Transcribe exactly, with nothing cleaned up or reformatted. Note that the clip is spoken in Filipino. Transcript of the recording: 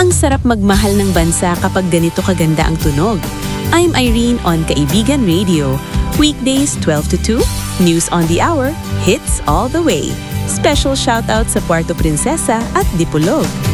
Ang sarap magmahal ng bansa kapag ganito kaganda ang tunog. I'm Irene on Kaibigan Radio. Weekdays twelve to two, News on the Hour, hits all the way. Special shoutout sa Puerto Princesa at Dipolog.